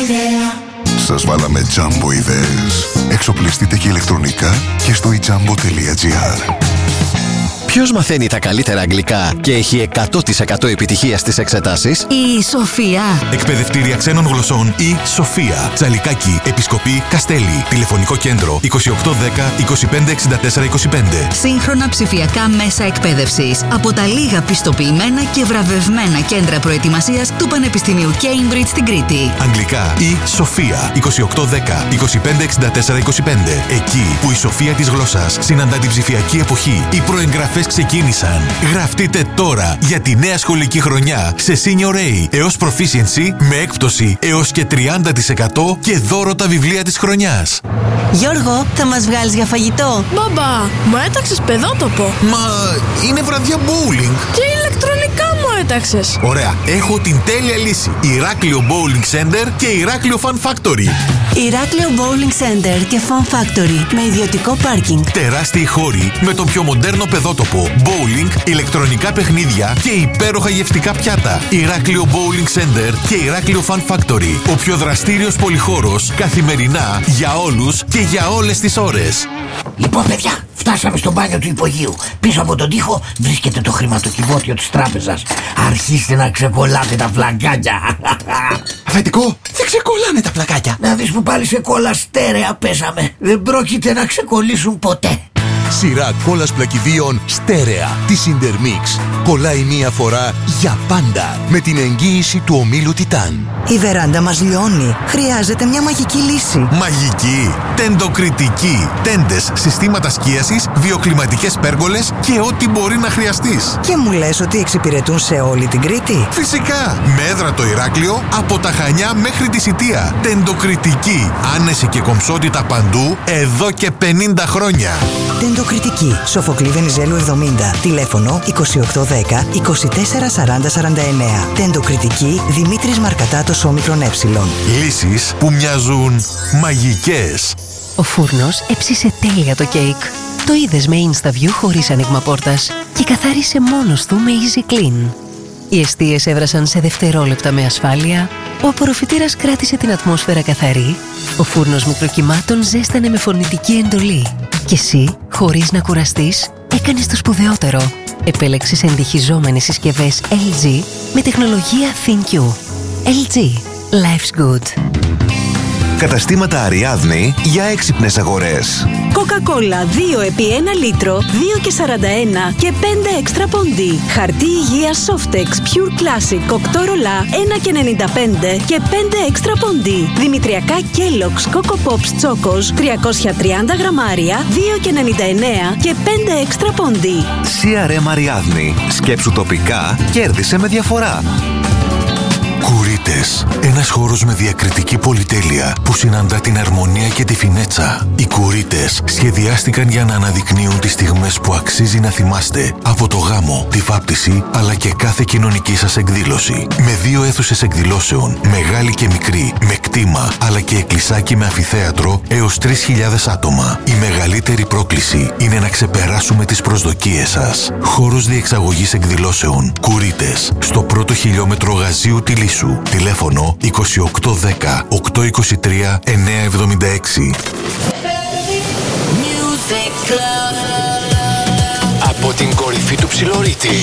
Σας βάλαμε Jumbo ιδέες. Εξοπλιστείτε και ηλεκτρονικά και στο ijumbo.gr. Ποιος μαθαίνει τα καλύτερα αγγλικά και έχει 100% επιτυχία στις εξετάσεις? Η Σοφία. Εκπαιδευτήρια ξένων γλωσσών η Σοφία. Τζαλικάκι, Επισκοπή, Καστέλη. Τηλεφωνικό κέντρο 2810 2564 25. Σύγχρονα ψηφιακά μέσα εκπαίδευσης από τα λίγα πιστοποιημένα και βραβευμένα κέντρα προετοιμασίας του Πανεπιστημίου Cambridge στην Κρήτη. Αγγλικά η Σοφία 2810 2564 25. Εκεί που η σοφία της γλώσσας συναντά την ψηφιακή εποχή. Οι προεγγραφές ξεκίνησαν. Γραφτείτε τώρα για τη νέα σχολική χρονιά σε Senior A έως Proficiency με έκπτωση έως και 30% και δώρο τα βιβλία της χρονιάς. Γιώργο, θα μας βγάλεις για φαγητό? Μπαμπά, μου έταξες παιδότοπο. Μα είναι βραδιά bowling. Και ηλεκτρονικά μου έταξες. Ωραία, έχω την τέλεια λύση. Ηράκλειο Bowling Center και Ηράκλειο Fun Factory. Ηράκλειο Bowling Center και Fun Factory με ιδιωτικό πάρκινγκ. Τεράστιοι χώροι με το πιο μοντέρνο παιδότοπο, bowling, ηλεκτρονικά παιχνίδια και υπέροχα γευστικά πιάτα. Ηράκλειο Bowling Center και Ηράκλειο Fun Factory. Ο πιο δραστήριος πολυχώρος καθημερινά για όλους και για όλες τις ώρες. Λοιπόν, παιδιά, φτάσαμε στο μπάνιο του υπογείου. Πίσω από τον τοίχο βρίσκεται το χρηματοκιβώτιο της τράπεζας. Αρχίστε να ξεκολλάτε τα πλακάκια. Αφεντικό, δεν ξεκολλάνε τα πλακάκια. Να δεις που πάλι σε κόλλα στέρεα πέσαμε. Δεν πρόκειται να ξεκολλήσουν ποτέ. Σειρά κόλλας πλακιδίων στέρεα της Intermix. Κολλάει μία φορά για πάντα με την εγγύηση του ομίλου Τιτάν. Η βεράντα μας λιώνει. Χρειάζεται μια μαγική λύση. Μαγική, τεντοκριτική, τέντες, συστήματα σκίασης, βιοκλιματικές πέργολες και ό,τι μπορεί να χρειαστείς. Και μου λες ότι εξυπηρετούν σε όλη την Κρήτη? Φυσικά, με έδρα το Ηράκλειο, από τα Χανιά μέχρι τη Σιτία. Τεντοκριτική, άνεση και κομψότητα παντού, εδώ και 50 χρόνια. Τεντοκριτική, Σοφοκλή Βενιζέλου 70. Τηλέφωνο 2810 2440 49. Τεντοκριτική, Δημήτρης Μαρκατάτος όμικρον ε. Λύσεις που μοιάζουν μαγικές. Ο φούρνος έψισε τέλεια το κέικ. Το είδες με InstaView χωρίς άνοιγμα πόρτας και καθάρισε μόνος του με Easy Clean. Οι εστίες έβρασαν σε δευτερόλεπτα με ασφάλεια, ο απορροφητήρας κράτησε την ατμόσφαιρα καθαρή, ο φούρνος μικροκυμάτων ζέστανε με φωνητική εντολή. Και εσύ, χωρίς να κουραστείς, έκανες το σπουδαιότερο. Επέλεξες εντυχιζόμενες συσκευές LG με τεχνολογία ThinQ. LG. Life's good. Καταστήματα Αριάδνη για έξυπνες αγορές. Coca-Cola 2 επί 1 λίτρο, 2 και 41 και 5 έξτρα πόντι. Χαρτί υγείας Softex Pure Classic 8 ρολά, 1 και 95 και 5 έξτρα πόντι. Δημητριακά Kellogg's Coco Pops Chocos 330 γραμμάρια, 2 και 99 και 5 έξτρα πόντι. CRM Αριάδνη. Σκέψου τοπικά, κέρδισε με διαφορά. Κουρίτες. Ένας χώρος με διακριτική πολυτέλεια που συναντά την αρμονία και τη φινέτσα. Οι Κουρίτες σχεδιάστηκαν για να αναδεικνύουν τις στιγμές που αξίζει να θυμάστε από το γάμο, τη βάπτιση αλλά και κάθε κοινωνική σας εκδήλωση. Με 2 αίθουσες εκδηλώσεων, μεγάλη και μικρή, με κτήμα αλλά και εκκλησάκι με αμφιθέατρο έως 3.000 άτομα. Η μεγαλύτερη πρόκληση είναι να ξεπεράσουμε τις προσδοκίες σας. Χώρος διεξαγωγής εκδηλώσεων. Κουρίτες. Στο πρώτο χιλιόμετρο γαζίου τη Λύσου. Τηλέφωνο 2810 823 976. Από την κορυφή του Ψιλορίτη